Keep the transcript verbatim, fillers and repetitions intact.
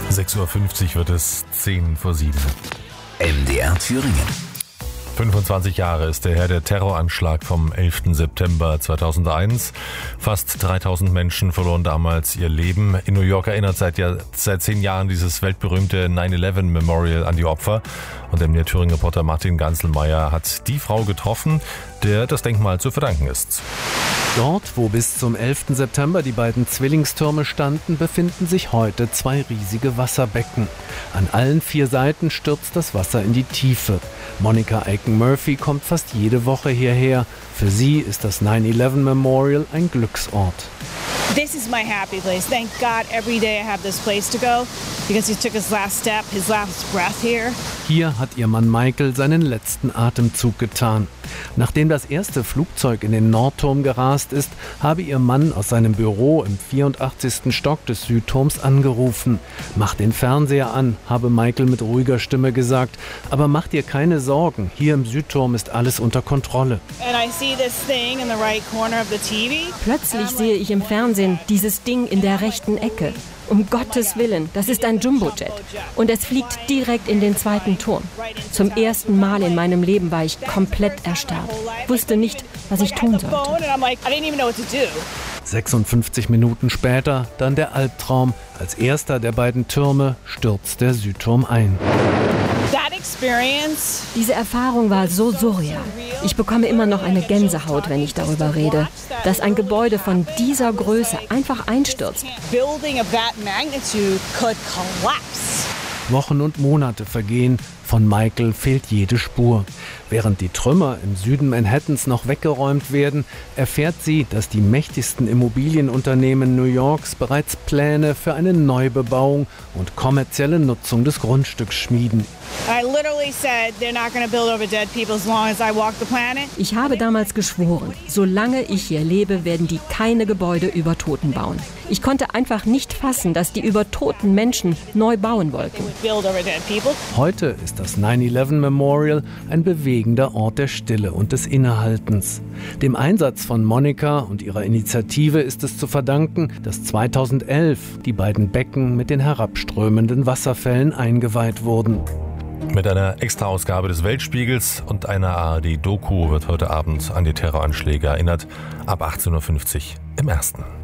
sechs Uhr fünfzig wird es, zehn vor sieben. M D R Thüringen. fünfundzwanzig Jahre ist der her der Terroranschlag vom elften September zweitausendeins. Fast dreitausend Menschen verloren damals ihr Leben. In New York erinnert seit, ja, seit zehn Jahren dieses weltberühmte nine eleven Memorial an die Opfer. Und der M D R Thüringen-Reporter Martin Ganzelmeier hat die Frau getroffen, der das Denkmal zu verdanken ist. Dort, wo bis zum elften September die beiden Zwillingstürme standen, befinden sich heute zwei riesige Wasserbecken. An allen vier Seiten stürzt das Wasser in die Tiefe. Monica Aiken-Murphy kommt fast jede Woche hierher. Für sie ist das nine eleven Memorial ein Glücksort. This is my happy place. Thank God every day I have this place to go because he took his last step, his last breath here. Hier hat ihr Mann Michael seinen letzten Atemzug getan. Nachdem das erste Flugzeug in den Nordturm gerast ist, habe ihr Mann aus seinem Büro im vierundachtzigsten Stock des Südturms angerufen. Mach den Fernseher an, habe Michael mit ruhiger Stimme gesagt. Aber mach dir keine Sorgen, hier im Südturm ist alles unter Kontrolle. Plötzlich sehe ich im Fernsehen dieses Ding in der rechten Ecke. Um Gottes Willen, das ist ein Jumbojet. Und es fliegt direkt in den zweiten Turm. Zum ersten Mal in meinem Leben war ich komplett erstarrt. Wusste nicht, was ich tun sollte. sechsundfünfzig Minuten später dann der Albtraum. Als erster der beiden Türme stürzt der Südturm ein. Diese Erfahrung war so surreal. Ich bekomme immer noch eine Gänsehaut, wenn ich darüber rede, dass ein Gebäude von dieser Größe einfach einstürzt. Wochen und Monate vergehen. Von Michael fehlt jede Spur. Während die Trümmer im Süden Manhattans noch weggeräumt werden, erfährt sie, dass die mächtigsten Immobilienunternehmen New Yorks bereits Pläne für eine Neubebauung und kommerzielle Nutzung des Grundstücks schmieden. Ich habe damals geschworen, solange ich hier lebe, werden die keine Gebäude über Toten bauen. Ich konnte einfach nicht fassen, dass die über toten Menschen neu bauen wollten. Heute ist das nine eleven Memorial ein bewegender Ort der Stille und des Innehaltens. Dem Einsatz von Monica und ihrer Initiative ist es zu verdanken, dass zweitausendelf die beiden Becken mit den herabströmenden Wasserfällen eingeweiht wurden. Mit einer Extra-Ausgabe des Weltspiegels und einer A R D-Doku wird heute Abend an die Terroranschläge erinnert. Ab achtzehn Uhr fünfzig im Ersten.